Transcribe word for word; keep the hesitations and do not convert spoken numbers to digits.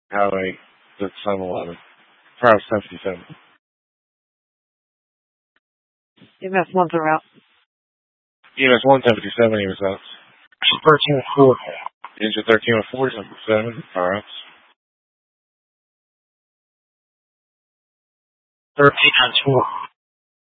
Highway seven eleven. Private ten fifty-seven. E M S one throughout. E M S one ten fifty-seven, E M S out. thirteen four. Engine thirteen oh four, seven seven, power outs. thirteen four.